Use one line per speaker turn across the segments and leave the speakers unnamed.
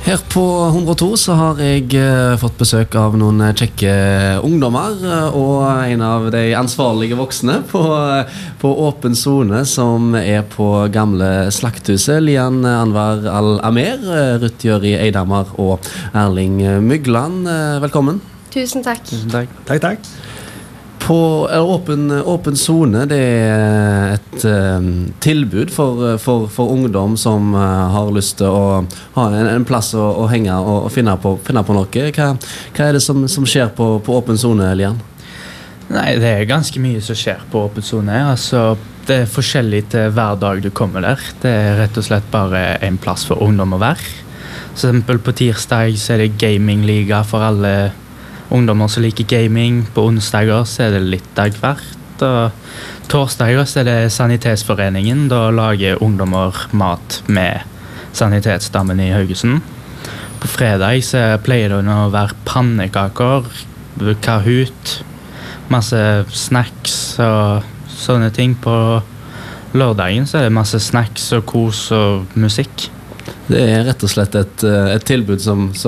Her på 102 så har jeg fått besøk av noen kjekke ungdommer og en av de ansvarlige voksne på Åpen Zone som på gamle Slakthuset. Lian Anwar Al-Amer, Ruth Jøri Eidhammer og Erling Mygland. Velkommen.
Tusen takk.
Tusen takk.
Takk.
På Åpen Zone, det et tilbud for ungdom som har lyst til å ha en plass å henge og finne på noe. Hva det som skjer på Åpen Zone, Lian?
Nei, det ganske mye som skjer på Åpen Zone. Altså, det forskjellig til hver dag du kommer der. Det rett og slett bare en plass for ungdom å være. For eksempel på tirsdag så det gamingliga for alle ungdommer som liker gaming. På onsdager så det litt av hvert. Og torsdager så det Sanitetsforeningen. Da lager ungdommer mat med Sanitetsdammen i Haugesund. På fredag så pleier det å være pannekaker, Kahoot, masse snacks og sånne ting. På lørdagen så det masse snacks og kos og musikk.
Det rett og slett et tilbud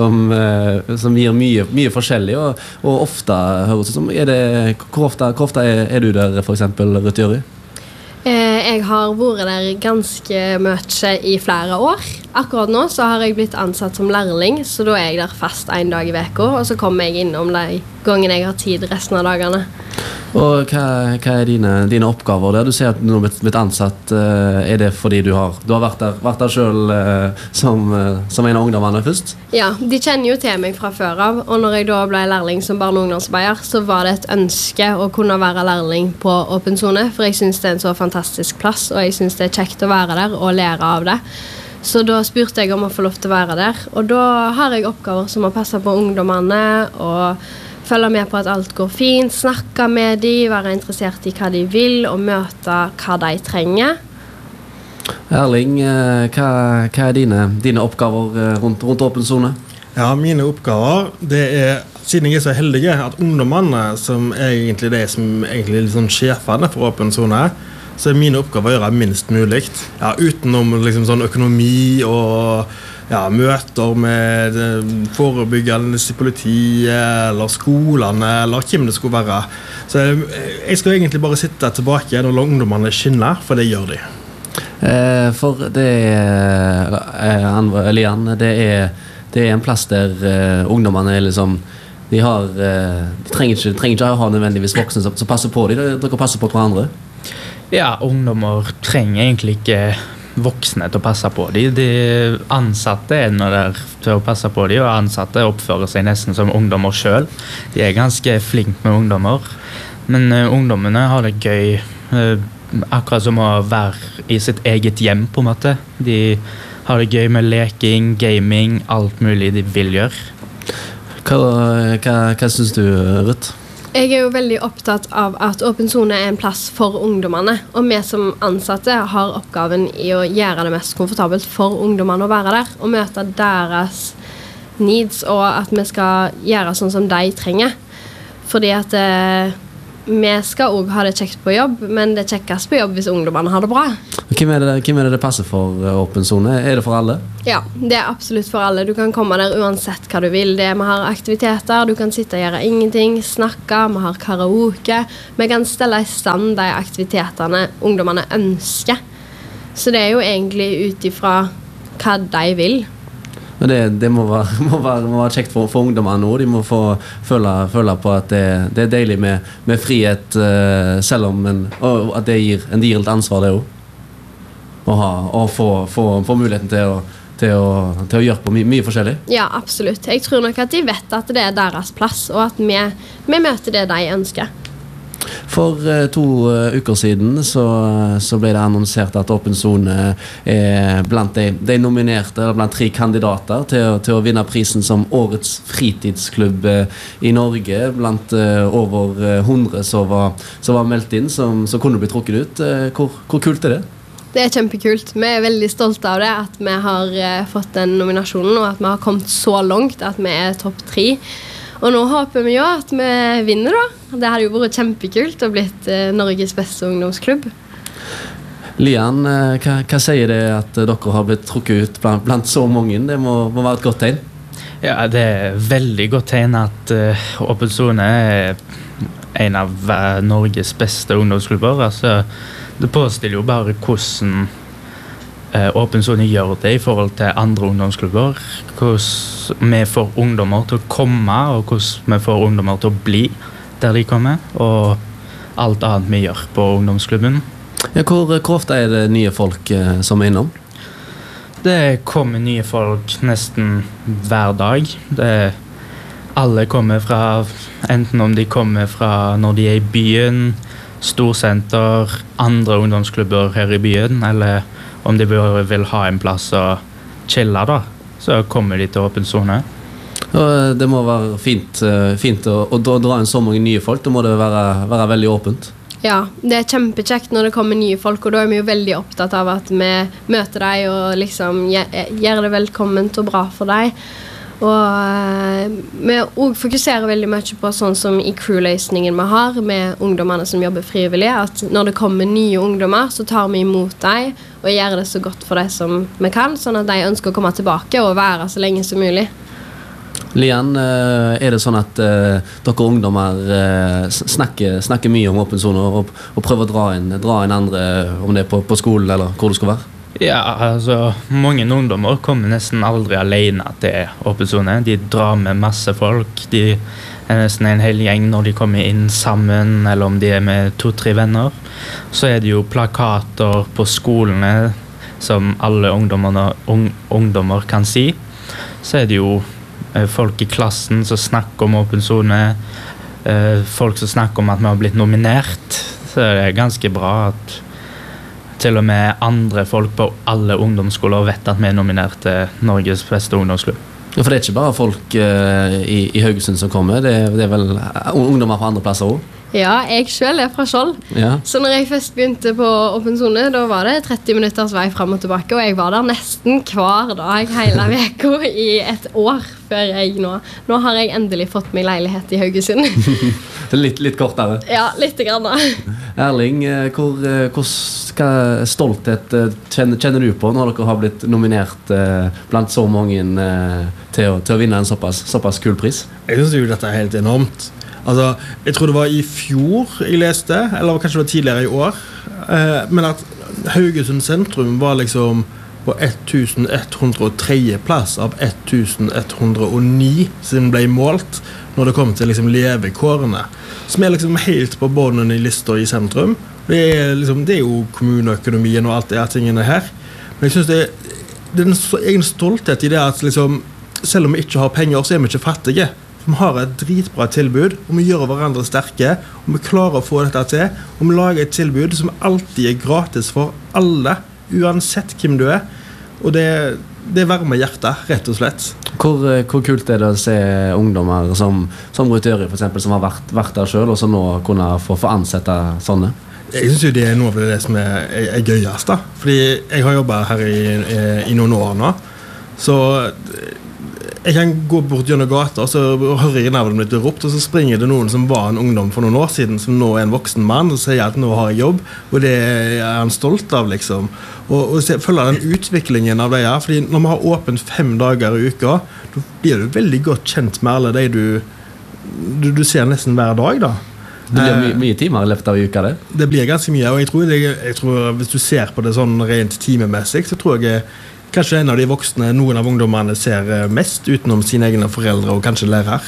som gir mye forskjellig, og ofte høres det som. Hvor ofte du der, for eksempel, Ruth Jøri?
Jeg har vært der ganske mye i flere år. Akkurat nå så har jeg blitt ansatt som lærling, så da jeg der fast en dag i veka, og så kommer jeg innom de gangene jeg har tid resten av dagene.
Og hva dine oppgaver der? Du sier at du har blitt ansatt. Det fordi du har vært der selv som en av ungdommene først?
Ja, de kjenner jo til meg fra før av, og når jeg da ble lærling som barne- og ungdomsarbeider, så var det et ønske å kunne være lærling på Åpen Zone, for jeg synes det en så fantastisk plass, og jeg synes det kjekt å være der og lære av det. Så da spurte jeg om å få lov til å være der, og da har jeg oppgaver som å passe på ungdommene og følge med på at alt går fint, snakke med dem, være interessert i hva de vil og møte hva de trenger.
Erling, hva dine oppgaver rundt Åpen Zone?
Ja, mine oppgaver, siden jeg så heldig at ungdommene som egentlig som egentlig litt sånn sjefene for Åpen Zone, så mine oppgaver å gjøre minst mulig. Ja, utenom liksom sånn økonomi og møter med forebyggende i politiet eller skolene eller hvem det skulle være. Så jeg skal egentlig bare sitte tilbake når ungdommene skinner, for det gjør de.
For det Lian, det en plass der ungdommene liksom de trenger ikke å ha nødvendigvis voksne som passer på dem. Dere passer på hverandre.
Ja, ungdommer trenger egentlig ikke voksne til å passe på dem. De ansatte noe der til å passe på dem, og ansatte oppfører seg nesten som ungdommer selv. De ganske flinke med ungdommer, men ungdommene har det gøy, akkurat som å være i sitt eget hjem på en måte. De har det gøy med leking, gaming, alt mulig de vil gjøre.
Hva synes du, Ruth?
Jeg jo veldig opptatt av at Åpen Zone en plass for ungdommene, og vi som ansatte har oppgaven i å gjøre det mest komfortabelt for ungdommene å være der, og møte deres needs, og at vi skal gjøre sånn som de trenger. Fordi at vi skal også ha det kjekt på jobb, men det kjekkest på jobb hvis ungdommene har det bra.
Hvem det passer for Åpen Zone? Det for alle?
Ja, det absolutt for alle. Du kan komme der uansett hva du vil. Vi har aktiviteter, du kan sitte og gjøre ingenting, snakke, vi har karaoke. Vi kan stelle i stand de aktivitetene ungdommene ønsker. Så det jo egentlig ut ifra hva de vil.
Men det må være kjekt for ungdommene nå. De må få føle på at det deilig med frihet, selv om og at det gir litt ansvar det også. Og få muligheten til å gjøre på mye forskjellig. Ja,
absolutt. Jeg tror nok at de vet at det deres plass, og at vi møter det de ønsker.
For 2 uker siden så ble det annonsert at Åpen Zone blant de nominerte, eller blant 3 kandidater til å vinne prisen som Årets fritidsklubb i Norge, blant over 100 som var meldt inn, som kunne bli trukket ut. Hvor kult det?
Det kjempekult. Vi veldig stolte av det, at vi har fått den nominasjonen, og at vi har kommet så langt at vi topp 3. Og nå håper vi jo at vi vinner da. Det hadde jo vært kjempekult å blitt Norges beste ungdomsklubb.
Lian, hva sier det at dere har blitt trukket ut blant så mange? Det må være et godt tegn.
Ja, det veldig godt tegn at Åpen Zone en av Norges beste ungdomsklubber. Altså, det påstiller jo bare hvordan Åpen Zone gjør det I forhold til andre ungdomsklubber. Hvordan vi får ungdommer til å komme, og hvordan vi får ungdommer til å bli der de kommer, og alt annet vi gjør på ungdomsklubben.
Ja, hvor ofte det nye folk som innom?
Det kommer nye folk nesten hver dag. Alle kommer fra, enten om de kommer fra når de I byen, storsenter, andre ungdomsklubber her I byen, eller om de vil ha en plass å chille da, så kommer de til Åpen Zone.
Og det må være fint å dra inn så mange nye folk, da må det være veldig åpent.
Ja, det kjempekjekt når det kommer nye folk, og da vi jo veldig opptatt av at vi møter deg og liksom gjør det velkomment og bra for deg. Og vi også fokuserer veldig mye på sånn som I crew-løsningen vi har med ungdommene som jobber frivillig, at når det kommer nye ungdommer så tar vi imot dem og gjør det så godt for dem som vi kan, sånn at de ønsker å komme tilbake og være så lenge som mulig.
Lian, det sånn at dere ungdommer snakker mye om Åpen Zone og prøver å dra inn andre, om det på skolen eller hvor det skal være?
Ja, altså, mange ungdommer kommer nesten aldri alene til Åpen Zone. De drar med masse folk. De nesten en hel gjeng når de kommer inn sammen, eller om de med 2-3 venner. Så det jo plakater på skolene som alle ungdommer kan si. Så det jo folk I klassen som snakker om Åpen Zone, folk som snakker om at vi har blitt nominert. Så det ganske bra at til og med andre folk på alle ungdomsskoler vet at vi nominert til Norges beste ungdomsklubb.
Ja, for det ikke bare folk I Haugesund som kommer, det vel ungdommer fra andre plasser også?
Ja, jeg selv fra Skjold.
Ja.
Så når jeg først begynte på Åpen Zone, da var det 30 minutters vei frem og tilbake, og jeg var der nesten hver dag hele veka I et år før jeg nå har jeg endelig fått meg leilighet I Haugesund.
litt kortere.
Ja, litt grann.
Erling, hva stolthet kjenner du på når dere har blitt nominert blant så mange til å vinne en såpass kul pris?
Jeg synes jo dette helt enormt. Altså, jeg tror det var I fjor jeg leste, eller kanskje det var tidligere I år, men at Haugesund sentrum var liksom på 1103 plass av 1109 siden ble målt når det kom til liksom levekårene, som liksom helt på bånden I lista I sentrum. Det jo kommuneøkonomien og alt det tingene her, men jeg synes det en egen stolthet I det at liksom, selv om vi ikke har penger, så vi ikke fattige. Vi har et dritbra tilbud, og vi gjør hverandre sterke, og vi klarer å få dette til, og vi lager et tilbud som alltid gratis for alle, uansett hvem du og det varmer hjertet, rett og slett.
Hvor kult det å se ungdommer som Ruth Øri, for eksempel, som har vært der selv, og som nå kunne få ansette sånne?
Jeg synes jo det noe av det som er gøyest da, fordi jeg har jobbet her I noen år nå, så jeg kan gå bort gjennom gata, og så hører jeg navnet mitt ropt, og så springer det noen som var en ungdom for noen år siden, som nå en voksen mann, og sier at nå har jeg jobb, og det han stolt av, liksom. Og følger den utviklingen av det her, fordi når vi har åpent 5 dager I uka, da blir du veldig godt kjent med alle de du ser nesten hver dag, da.
Det blir mye timer I løpet av uka, det?
Det blir ganske mye, og jeg tror hvis du ser på det sånn rent timemessig, så tror jeg kanskje en av de voksne, noen av ungdommene ser mest utenom sine egne foreldre og kanskje lærer.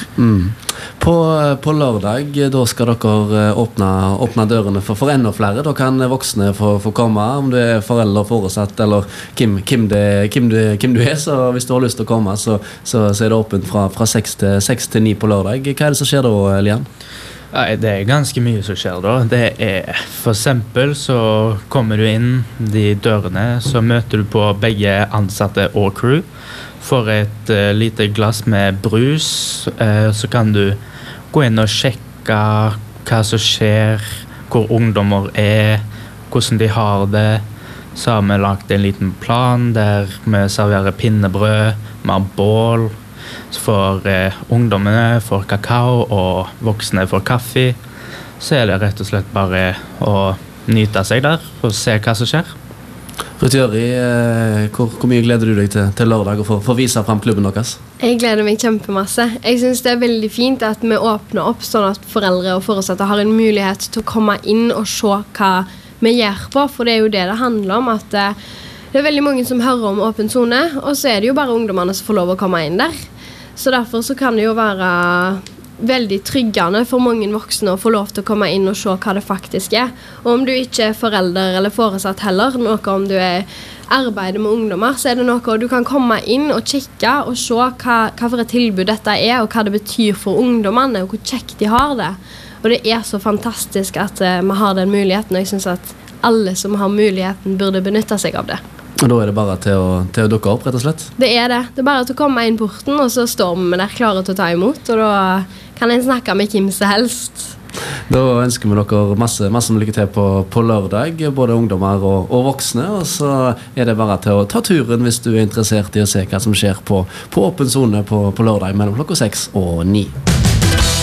På lørdag, da skal dere åpne dørene for enda flere. Da kan voksne få komme, om du foreldre foresatt, eller hvem du så hvis du har lyst til å komme, så det åpent fra 6 til 9 på lørdag. Hva det som skjer da, Lian?
Nei, det ganske mye som skjer da. Det for eksempel så kommer du inn de dørene, så møter du på begge ansatte og crew. For et lite glass med brus, så kan du gå inn og sjekke hva som skjer, hvor ungdommer hvordan de har det. Så har vi lagt en liten plan der vi serverer pinnebrød, vi har bål, for ungdommene får kakao og voksne får kaffe. Så det rett og slett bare å nyte seg der og se hva som skjer.
Ruth Jøri, hvor mye gleder du deg til lørdag og få vise frem klubben deres?
Jeg gleder meg kjempemasse. Jeg synes det veldig fint at vi åpner opp sånn at foreldre og foresatte har en mulighet til å komme inn og se hva vi gjør på, for det jo det handler om, at det veldig mange som hører om åpen zone, og så det jo bare ungdommene som får lov å komme inn der. Så derfor så kan det jo være veldig tryggende for mange voksne å få lov til å komme inn og se hva det faktisk Og om du ikke forelder eller foresatt heller, noe om du arbeider med ungdommer, så det noe du kan komme inn og kikke og se hva for et tilbud dette og hva det betyr for ungdommene, og hvor kjekt de har det. Og det så fantastisk at vi har den muligheten, og jeg synes at alle som har muligheten burde benytte seg av det.
Og da det bare til å dukke opp, rett og slett? Det
det. Det bare til å komme inn porten, og så står vi der klare til å ta imot, og da kan en snakke med hvem som helst.
Da ønsker vi dere masse lykke til på lørdag, både ungdommer og voksne, og så det bare til å ta turen hvis du interessert i å se hva som skjer på åpen zone på lørdag mellom klokka 6 og 9.